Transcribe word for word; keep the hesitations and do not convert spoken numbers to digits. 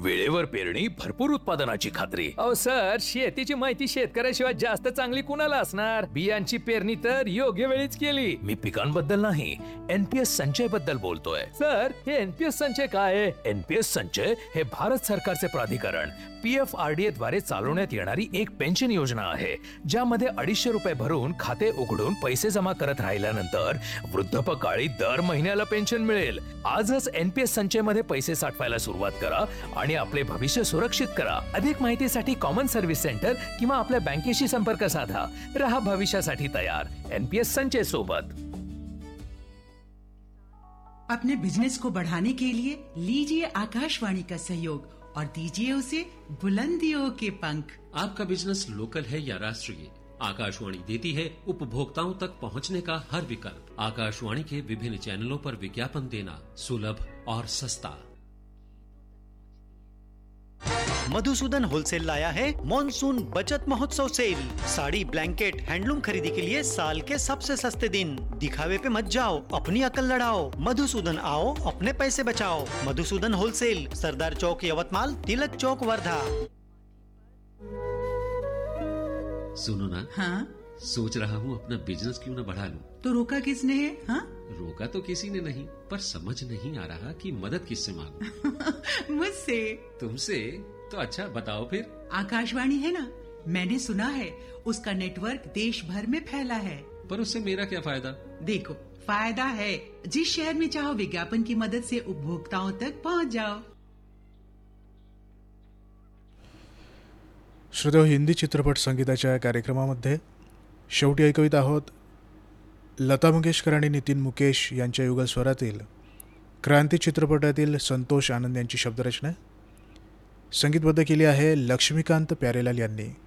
वेळेवर पेरणी, भरपूर उत्पादनाची खात्री. अहो सर, शेतीची माहिती शेतकऱ्याशिवाय जास्त चांगली कुणाला असणार? बियांची पेरणी तर योग्य वेळीच केली. मी पिकांबद्दल नाही, एनपीएस संचय बद्दल बोलतोय. सर, हे एनपीएस संचय काय आहे? एनपीएस संचय हे भारत सरकारचे प्राधिकरण पीएफआरडीए द्वारे चालवण्यात येणारी एक पेन्शन योजना आहे, ज्यामध्ये अडीचशे रुपये भरून खाते उघडून पैसे जमा करत राहिल्यानंतर वृद्धापकाळी दर महिन्याला पेन्शन मिळेल. आजच एनपीएस संचय मध्ये पैसे साठवायला सुरुवात करा आणि आपले भविष्य सुरक्षित करा. अधिक माहितीसाठी कॉमन सर्व्हिस सेंटर किंवा आपल्या बँकेशी संपर्क साधा. रहा भविष्यासाठी तयार एनपीएस संचय सोबत. अपने बिजनेस को बढ़ाने के लिए लीजिए आकाशवाणी का सहयोग और दीजिए उसे बुलंदियों के पंख. आपका बिजनेस लोकल है या राष्ट्रीय, आकाशवाणी देती है उपभोक्ताओं तक पहुंचने का हर विकल्प. आकाशवाणी के विभिन्न चैनलों पर विज्ञापन देना सुलभ और सस्ता. मधुसूदन होलसेल लाया है मॉनसून बचत महोत्सव सेल. साड़ी, ब्लैंकेट, हैंडलूम खरीदी के लिए साल के सबसे सस्ते दिन. दिखावे पे मत जाओ, अपनी अकल लड़ाओ. मधुसूदन आओ, अपने पैसे बचाओ. मधुसूदन होलसेल, सरदार चौक यवतमाल, तिलक चौक वर्धा. सुनो ना, हाँ, सोच रहा हूँ अपना बिजनेस क्यों न बढ़ा लूं. तो रोका किसने है? हाँ? रोका तो किसी ने नहीं, पर समझ नहीं आ रहा कि मदद किससे मांगूं. मुझसे. तुमसे? तो अच्छा बताओ फिर. आकाशवाणी है ना, मैंने सुना है उसका नेटवर्क देश भर में फैला है. पर उससे मेरा क्या फायदा? देखो, फायदा है. जिस शहर में चाहो विज्ञापन की मदद से उपभोक्ताओं तक पहुंच जाओ. श्रोतेहो, हिंदी चित्रपट संगीताच्या कार्यक्रमामध्ये शेवटी ऐकवित आहोत लता मंगेशकर आणि नितीन मुकेश यांच्या युगल स्वरातील क्रांती चित्रपटातील संतोष आनंद यांची शब्दरचना. संगीतबद्ध केली आहे लक्ष्मीकांत प्यारेलाल यांनी.